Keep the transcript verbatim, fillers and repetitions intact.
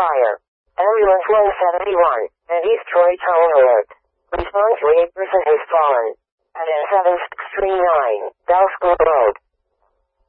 fire. Ambulance one seventy-one, and East Troy Town alert. Respond to a person has fallen. At seven six three nine, Bell School Road.